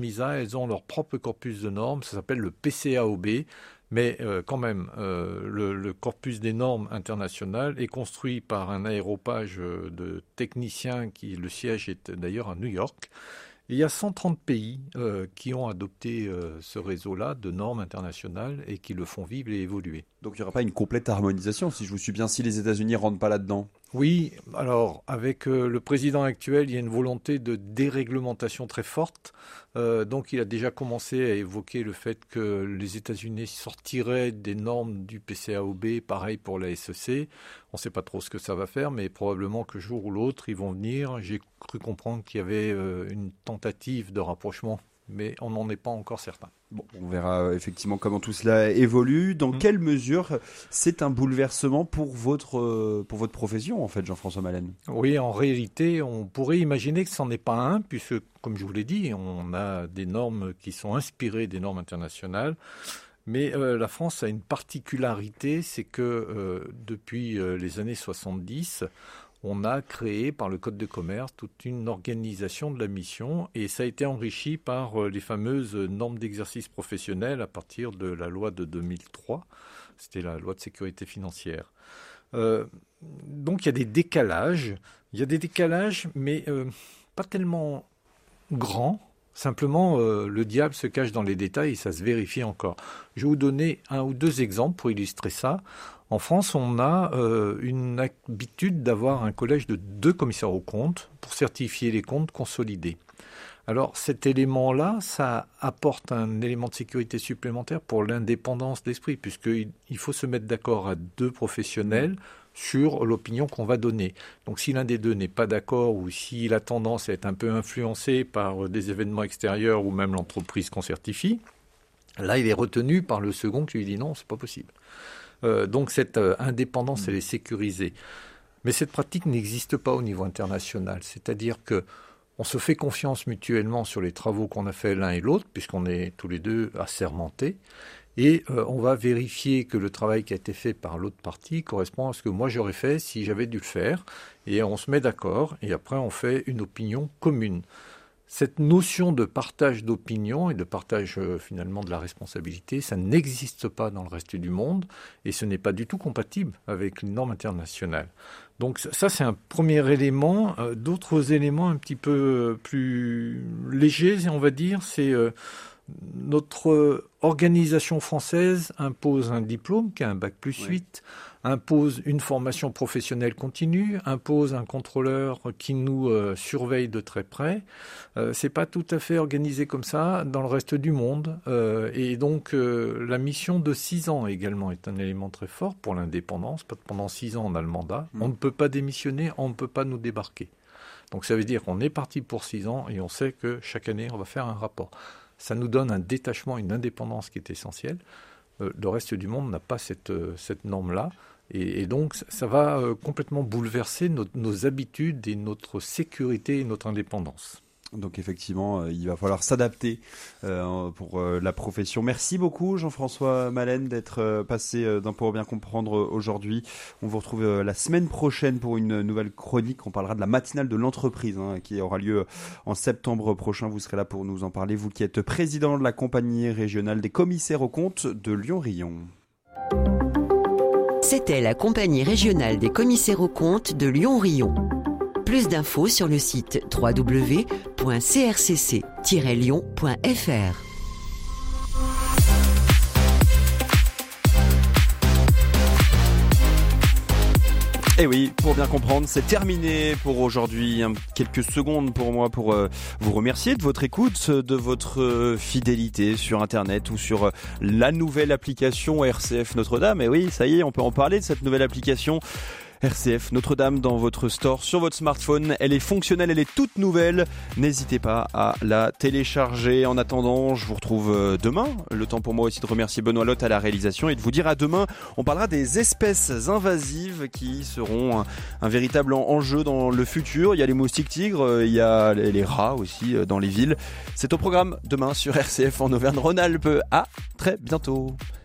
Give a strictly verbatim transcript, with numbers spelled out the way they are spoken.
MISA, elles ont leur propre corpus de normes, ça s'appelle le P C A O B, mais euh, quand même, euh, le, le corpus des normes internationales est construit par un aéropage de techniciens qui, le siège est d'ailleurs à New York. Il y a cent trente pays euh, qui ont adopté euh, ce réseau-là de normes internationales et qui le font vivre et évoluer. Donc il n'y aura pas une complète harmonisation, si je vous suis bien, si les États-Unis ne rentrent pas là-dedans? Oui, alors avec euh, le président actuel, il y a une volonté de déréglementation très forte. Euh, donc il a déjà commencé à évoquer le fait que les États-Unis sortiraient des normes du P C A O B, pareil pour la S E C. On ne sait pas trop ce que ça va faire, mais probablement que jour ou l'autre, ils vont venir. J'ai cru comprendre qu'il y avait euh, une tentative de rapprochement, mais on n'en est pas encore certain. Bon, on verra euh, effectivement comment tout cela évolue. Dans mmh. quelle mesure c'est un bouleversement pour votre, euh, pour votre profession, en fait, Jean-François Malène? Oui, en réalité, on pourrait imaginer que ce n'en est pas un, puisque, comme je vous l'ai dit, on a des normes qui sont inspirées des normes internationales. Mais euh, la France a une particularité, c'est que euh, depuis euh, les années soixante-dix, on a créé par le Code de commerce toute une organisation de la mission et ça a été enrichi par euh, les fameuses normes d'exercice professionnel à partir de la loi de deux mille trois. C'était la loi de sécurité financière. Euh, donc il y a des décalages. Il y a des décalages, mais euh, pas tellement grands. Simplement, euh, le diable se cache dans les détails et ça se vérifie encore. Je vais vous donner un ou deux exemples pour illustrer ça. En France, on a euh, une habitude d'avoir un collège de deux commissaires aux comptes pour certifier les comptes consolidés. Alors cet élément-là, ça apporte un élément de sécurité supplémentaire pour l'indépendance d'esprit, puisqu'il il faut se mettre d'accord à deux professionnels sur l'opinion qu'on va donner. Donc si l'un des deux n'est pas d'accord ou s'il a tendance à être un peu influencé par des événements extérieurs ou même l'entreprise qu'on certifie, là il est retenu par le second qui lui dit non, c'est pas possible. Euh, donc cette euh, indépendance, elle est sécurisée. Mais cette pratique n'existe pas au niveau international. C'est-à-dire que on se fait confiance mutuellement sur les travaux qu'on a fait l'un et l'autre, puisqu'on est tous les deux assermentés. Et euh, on va vérifier que le travail qui a été fait par l'autre partie correspond à ce que moi j'aurais fait si j'avais dû le faire. Et on se met d'accord, et après on fait une opinion commune. Cette notion de partage d'opinion et de partage euh, finalement de la responsabilité, ça n'existe pas dans le reste du monde et ce n'est pas du tout compatible avec une norme internationale. Donc ça, c'est un premier élément. Euh, d'autres éléments un petit peu plus légers, on va dire, c'est euh, notre organisation française impose un diplôme qui a un bac plus oui. huit, impose une formation professionnelle continue, impose un contrôleur qui nous euh, surveille de très près. Euh, c'est pas tout à fait organisé comme ça dans le reste du monde. Euh, et donc, euh, la mission de six ans également est un élément très fort pour l'indépendance. Pendant six ans, on a le mandat. Mmh. On ne peut pas démissionner, on ne peut pas nous débarquer. Donc, ça veut dire qu'on est parti pour six ans et on sait que chaque année, on va faire un rapport. Ça nous donne un détachement, une indépendance qui est essentielle. Euh, le reste du monde n'a pas cette, euh, cette norme-là. Et, et donc, ça va euh, complètement bouleverser nos, nos habitudes et notre sécurité et notre indépendance. Donc effectivement, euh, il va falloir s'adapter euh, pour euh, la profession. Merci beaucoup Jean-François Malène d'être euh, passé euh, d'un Pour bien comprendre euh, aujourd'hui. On vous retrouve euh, la semaine prochaine pour une nouvelle chronique. On parlera de la matinale de l'entreprise hein, qui aura lieu en septembre prochain. Vous serez là pour nous en parler. Vous qui êtes président de la compagnie régionale des commissaires aux comptes de Lyon-Rion. C'était la compagnie régionale des commissaires aux comptes de Lyon-Rion. Plus d'infos sur le site w w w point c r c c tiret lyon point f r. Et oui, pour bien comprendre, c'est terminé pour aujourd'hui. Quelques secondes pour moi pour euh, vous remercier de votre écoute, de votre euh, fidélité sur Internet ou sur euh, la nouvelle application R C F Notre-Dame. Et oui, ça y est, on peut en parler de cette nouvelle application R C F Notre-Dame dans votre store, sur votre smartphone. Elle est fonctionnelle, elle est toute nouvelle. N'hésitez pas à la télécharger. En attendant, je vous retrouve demain. Le temps pour moi aussi de remercier Benoît Lotte à la réalisation et de vous dire à demain. On parlera des espèces invasives qui seront un, un véritable enjeu dans le futur. Il y a les moustiques tigres, il y a les rats aussi dans les villes. C'est au programme demain sur R C F en Auvergne-Rhône-Alpes. À très bientôt.